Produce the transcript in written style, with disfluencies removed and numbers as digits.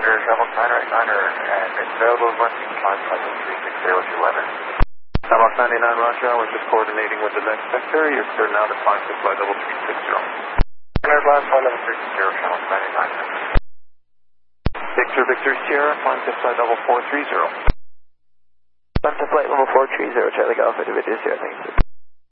Under Travel Niner at Niner, and it's available as Western Flight 360 with your weather. Travel 99 Roger, we're just coordinating with the next sector. You're clear now to climb to flight level 360. Clear flight level 360, Travel 99. Victor Sierra, climb to flight level 430. Climb to flight level 430, Charlie Alpha, Division Sierra, thank you.